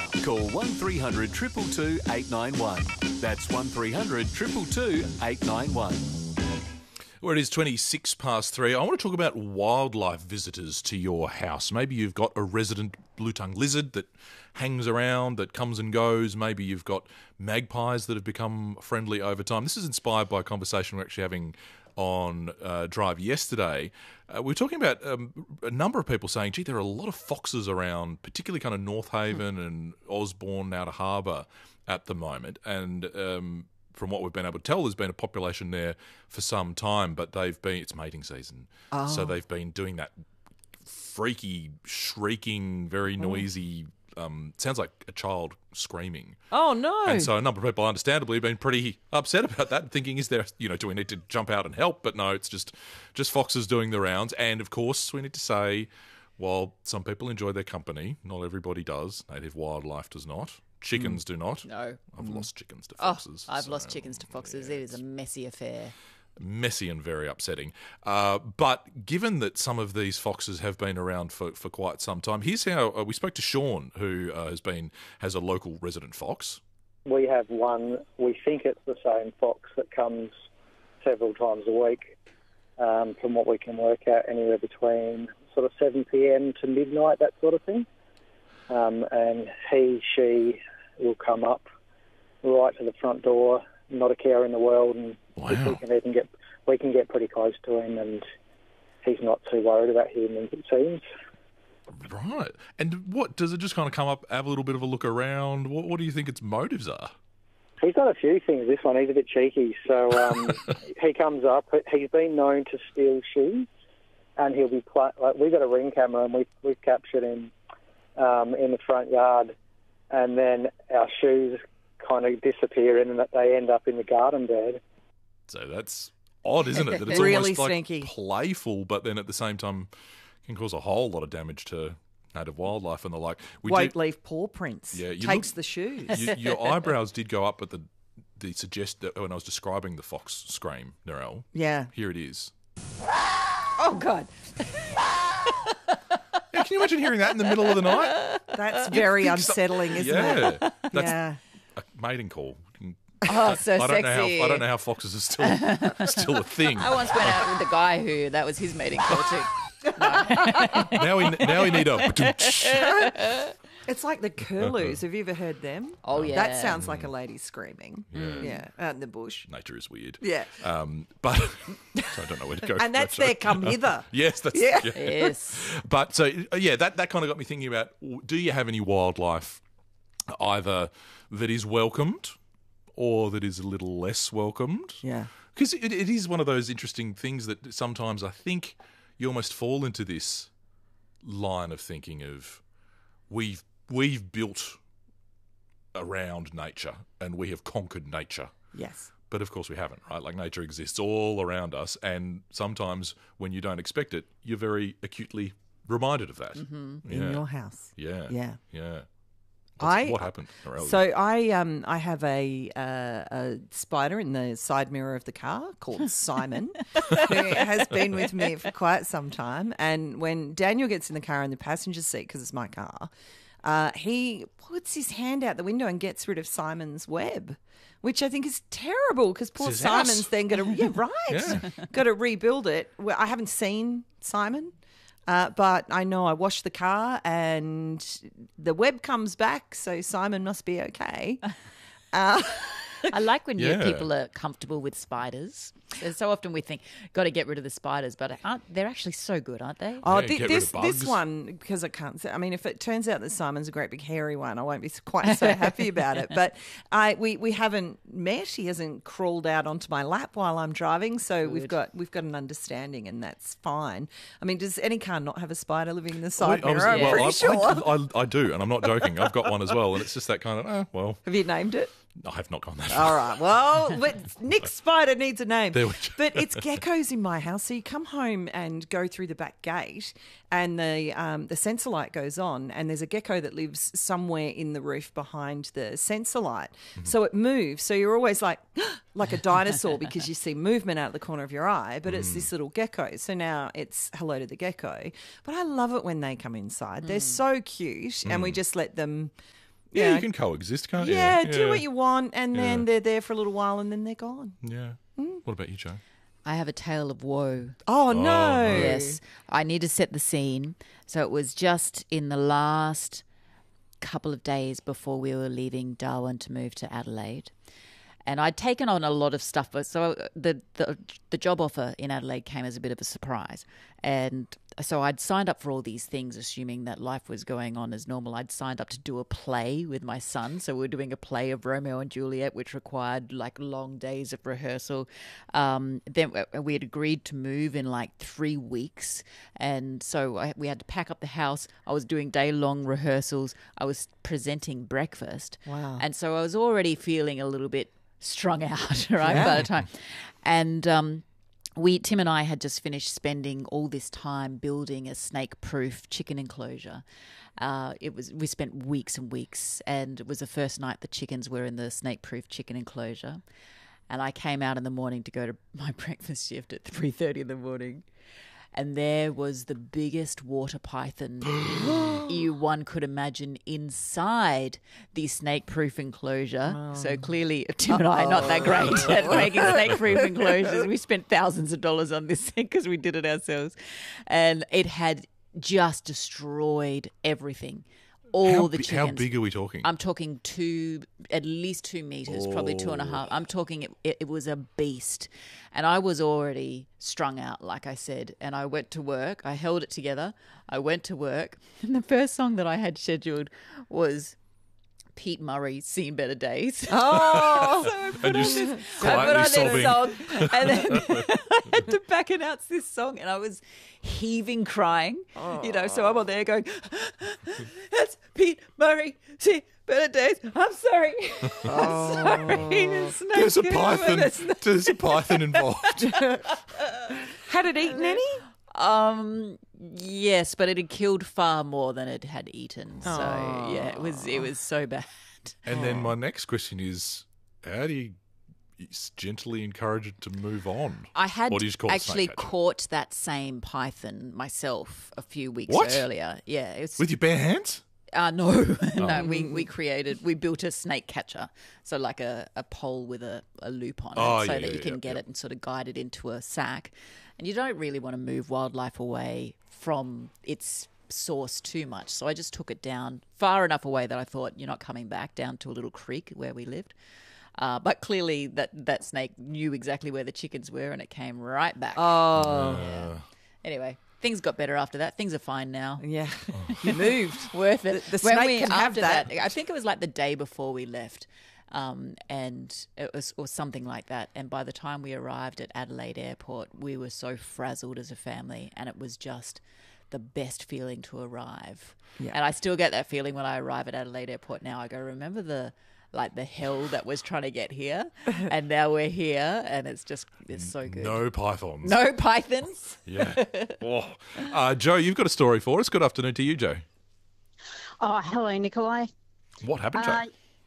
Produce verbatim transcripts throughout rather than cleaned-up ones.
Call one three hundred two two two eight nine one. That's one three hundred two two two eight nine one. Well, it is twenty-six past three. I want to talk about wildlife visitors to your house. Maybe you've got a resident blue-tongued lizard that hangs around, that comes and goes. Maybe you've got magpies that have become friendly over time. This is inspired by a conversation we're actually having on uh, Drive yesterday. Uh, we were talking about um, a number of people saying, gee, there are a lot of foxes around, particularly kind of North Haven and Osborne, Outer Harbour at the moment. And um, from what we've been able to tell, there's been a population there for some time, but they've been, it's mating season. Oh. So they've been doing that freaky, shrieking, very noisy, um, sounds like a child screaming. Oh, no. And so a number of people understandably have been pretty upset about that, thinking, is there, you know, do we need to jump out and help? But no, it's just, just foxes doing the rounds. And of course, we need to say, while some people enjoy their company, not everybody does. Native wildlife does not. Chickens mm. do not. No. I've mm. lost chickens to foxes. Oh, I've so, lost chickens to foxes. Yeah, it is a messy affair. Messy and very upsetting. Uh, but given that some of these foxes have been around for, for quite some time, here's how uh, we spoke to Sean, who uh, has been has a local resident fox. We have one, we think it's the same fox that comes several times a week, um, from what we can work out, anywhere between sort of seven p.m. to midnight, that sort of thing. Um, and he, she will come up right to the front door, not a care in the world, and wow. we can even get we can get pretty close to him, and he's not too worried about humans, it seems. Right. And what, does it just kind of come up, have a little bit of a look around? What, what do you think its motives are? He's done a few things. This one, he's a bit cheeky. So um, he comes up. He's been known to steal shoes, and he'll be pl- like we've got a ring camera, and we've we've captured him um, in the front yard, and then our shoes kind of disappear and that they end up in the garden bed. So that's odd, isn't it? That it's really almost like stinky. Playful, but then at the same time can cause a whole lot of damage to native wildlife and the like. We Won't do, leave paw prints. Yeah, you Takes look, the shoes. You, your eyebrows did go up at the the suggest that when I was describing the fox scream, Narelle. Yeah. Here it is. Oh, God. Yeah, can you imagine hearing that in the middle of the night? That's very unsettling, isn't yeah. it? That's Yeah. a mating call. Oh, so I don't know sexy. how I don't know how foxes are still still a thing. I once went out with a guy who that was his meeting call too. Now we now we need a. It's like the curlews. Have you ever heard them? Oh, yeah. That sounds like a lady screaming. Yeah. Yeah, out in the bush. Nature is weird. Yeah. Um, but so I don't know where to go. And that's their come hither. Yes, that's Yeah. yeah. Yes. But so uh, yeah, that that kind of got me thinking about: do you have any wildlife either that is welcomed or that is a little less welcomed? Yeah. Because it, it is one of those interesting things that sometimes I think you almost fall into this line of thinking of we've we've built around nature and we have conquered nature. Yes. But of course we haven't, right? Like nature exists all around us, and sometimes when you don't expect it, you're very acutely reminded of that. Mm-hmm. Yeah. In your house. Yeah. Yeah. Yeah. I, what happened? Narelle? So I um I have a uh, a spider in the side mirror of the car called Simon, who has been with me for quite some time. And when Daniel gets in the car in the passenger seat, because it's my car, uh, he puts his hand out the window and gets rid of Simon's web, which I think is terrible because poor his Simon's house. then got to yeah right Yeah. got to rebuild it. Well, I haven't seen Simon. Uh, but I know I washed the car and the web comes back, so Simon must be okay. Uh, I like when Yeah. you people are comfortable with spiders. So often we think, got to get rid of the spiders, but aren't, they're actually so good, aren't they? Oh, Yeah, thi- get rid this of this bugs. one, because I can't say, I mean, if it turns out that Simon's a great big hairy one, I won't be quite so happy about it. But I we, we haven't met. He hasn't crawled out onto my lap while I'm driving, so we've got we've got an understanding, and that's fine. I mean, does any car not have a spider living in the side I was- mirror? I'm well, pretty I, sure. I, I, I do, and I'm not joking. I've got one as well, and it's just that kind of, oh, well, Have you named it? I have not gone that far. All right. Well, but Nick Spider needs a name. There we go. But it's geckos in my house. So you come home and go through the back gate, and the um, the sensor light goes on, and there's a gecko that lives somewhere in the roof behind the sensor light. Mm-hmm. So it moves. So you're always like like a dinosaur because you see movement out of the corner of your eye, but it's Mm. this little gecko. So now it's hello to the gecko. But I love it when they come inside. They're so cute, and we Mm. just let them. Yeah, know, you can coexist, can't you? yeah, do what you want, and then Yeah. they're there for a little while, and then they're gone. Yeah. What about you, Joe? I have a tale of woe. Oh, no. no. Yes, I need to set the scene. So it was just in the last couple of days before we were leaving Darwin to move to Adelaide. And I'd taken on a lot of stuff, but so the, the the job offer in Adelaide came as a bit of a surprise. And so I'd signed up for all these things, assuming that life was going on as normal. I'd signed up to do a play with my son. So we were doing a play of Romeo and Juliet, which required like long days of rehearsal. Um, then we had agreed to move in like three weeks. And so I, we had to pack up the house. I was doing day-long rehearsals. I was presenting breakfast. Wow. And so I was already feeling a little bit strung out, right, by the time. And um, we, Tim and I had just finished spending all this time building a snake-proof chicken enclosure. Uh, it was we spent weeks and weeks, and it was the first night the chickens were in the snake-proof chicken enclosure. And I came out in the morning to go to my breakfast shift at three thirty in the morning. And there was the biggest water python you one could imagine inside the snake-proof enclosure. Oh. So clearly, Tim and I are not that great at making snake-proof enclosures. We spent thousands of dollars on this thing because we did it ourselves. And it had just destroyed everything. All how, the bi- chickens. How big are we talking? I'm talking two, at least two meters, probably two and a half. I'm talking it, it, it was a beast. And I was already strung out, like I said. And I went to work. I held it together. I went to work. And the first song that I had scheduled was Pete Murray, Seen Better Days. Oh, so I put and on you're this, s- I put on quietly this song, and then I had to back announce this song, and I was heaving, crying. You know, so I'm on there going, "That's Pete Murray, Seen Better Days. I'm sorry, I'm sorry." It's no There's a good, python. but it's not- There's a python involved. had it eaten any? Um. Yes, but it had killed far more than it had eaten. So yeah, it was it was so bad. And then my next question is, how do you gently encourage it to move on? I had Or do you just call it actually snake catching? caught that same python myself a few weeks What? earlier. Yeah, it's With your bare hands? uh, no, no. Oh. We we created we built a snake catcher, so like a, a pole with a, a loop on it, Oh, so yeah, that you yeah, can yeah, get yeah. it and sort of guide it into a sack. And you don't really want to move wildlife away from its source too much. So I just took it down far enough away that I thought, you're not coming back, down to a little creek where we lived. Uh, but clearly that, that snake knew exactly where the chickens were, and it came right back. Oh, Uh, Anyway, things got better after that. Things are fine now. yeah. You moved. Worth it. The- the When snake we- can have after that. I think it was like the day before we left, um, and it was or something like that. And by the time we arrived at Adelaide Airport, we were so frazzled as a family, and it was just the best feeling to arrive. Yeah. And I still get that feeling when I arrive at Adelaide Airport now. I go, remember the like the hell that was trying to get here, and now we're here, and it's just it's so good. no pythons. No pythons. Yeah. Oh. Uh, Joe, you've got a story for us. Good afternoon to you, Joe. Oh, hello, Nikolai. What happened, Joe? Uh,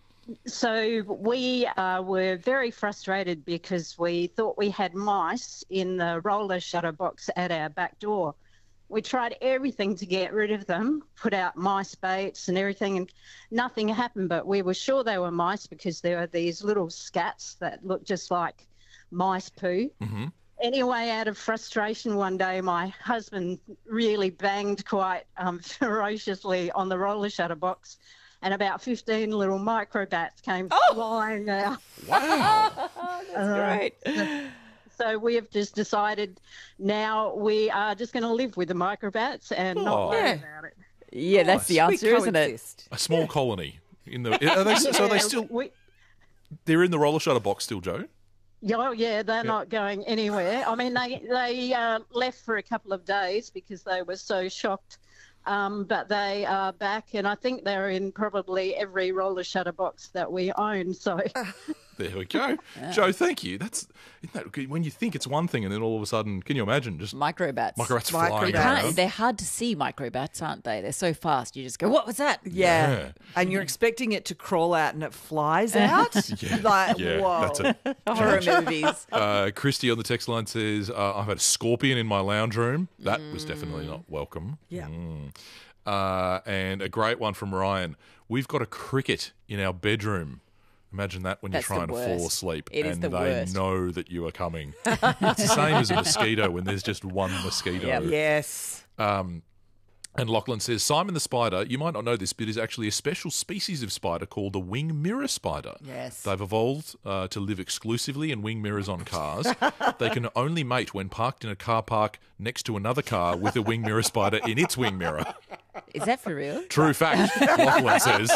so we uh, were very frustrated because we thought we had mice in the roller shutter box at our back door. We tried everything to get rid of them, put out mice baits and everything, and nothing happened. But we were sure they were mice because there were these little scats that looked just like mice poo. Mm-hmm. Anyway, out of frustration one day, my husband really banged quite um, ferociously on the roller shutter box, and about fifteen little microbats came flying out. Wow. Great. So we have just decided now we are just going to live with the microbats and Oh. not worry Yeah. about it. Yeah, that's the We answer, isn't it? coexist. A small colony. In the, are they, so are they Yeah, still, We, they're in the roller shutter box still, Joe? yeah, oh, yeah, they're not going anywhere. I mean, they they uh, left for a couple of days because they were so shocked. Um, but they are back, and I think they're in probably every roller shutter box that we own. So There we go. Joe, thank you. That's isn't that good? When you think it's one thing and then all of a sudden, can you imagine just Microbats. microbats flying Microbats. around? Can't, they're hard to see, microbats, aren't they? They're so fast. You just go, what was that? Yeah. Yeah. And you're expecting it to crawl out and it flies out? Yeah, Like, yeah, whoa. that's it. Horror movies. Uh, Christy on the text line says, uh, I've had a scorpion in my lounge room. That was definitely not welcome. Yeah. Mm. Uh, and a great one from Ryan. We've got a cricket in our bedroom. Imagine that when That's you're trying the to fall worst. asleep It is and the they worst. know that you are coming. It's the same as a mosquito when there's just one mosquito. Yep. Yes. Um, and Lachlan says, Simon the spider, you might not know this, but is actually a special species of spider called the wing mirror spider. Yes. They've evolved uh, to live exclusively in wing mirrors on cars. They can only mate when parked in a car park next to another car with a wing mirror spider in its wing mirror. Is that for real? True fact, Lachlan says.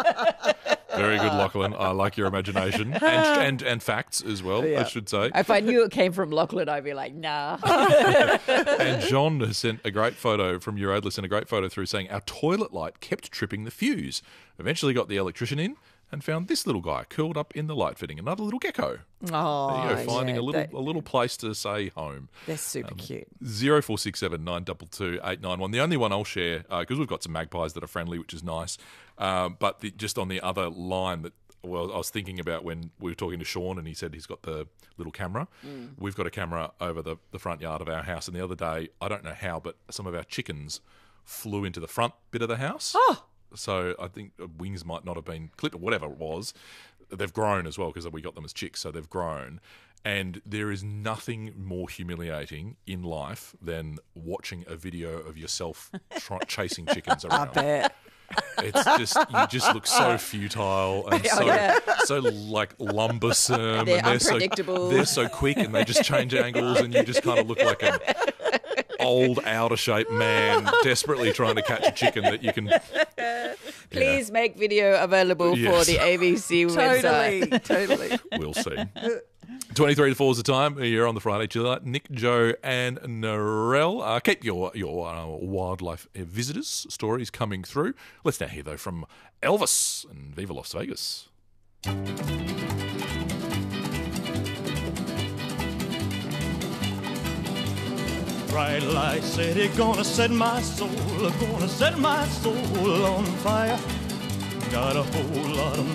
Very good, Lachlan. I like your imagination. And and, and facts as well, I should say. If I knew it came from Lachlan, I'd be like, nah. And John has sent a great photo from your Adler, sent a great photo through saying our toilet light kept tripping the fuse. Eventually got the electrician in and found this little guy curled up in the light fitting, another little gecko. Oh, There you go, finding yeah, a little they- a little place to say home. They're super cute. Zero four six seven nine two two eight nine one. The only one I'll share because we've got some magpies that are friendly, which is nice. Um, but the, just on the other line that well, I was thinking about when we were talking to Sean and he said he's got the little camera. Mm. We've got a camera over the, the front yard of our house, and the other day I don't know how, but some of our chickens flew into the front bit of the house. Oh. So I think wings might not have been clipped or whatever it was. They've grown as well because we got them as chicks, so they've grown. And there is nothing more humiliating in life than watching a video of yourself try- chasing chickens I around. bet. It's just you just look so futile and so yeah. so like lumbersome. They're and they're unpredictable. So, they're so quick and they just change angles and you just kind of look like an old out of shape man desperately trying to catch a chicken that you can. Please make video available Yes. for the A B C website. Totally, totally. We'll see. twenty-three to four is the time. You're on the Friday Chiller. Nick, Joe, and Narelle. Uh, keep your your uh, wildlife visitors stories coming through. Let's now hear though from Elvis and Viva Las Vegas. Bright light city, gonna set my soul, gonna set my soul on fire. Got a whole lot of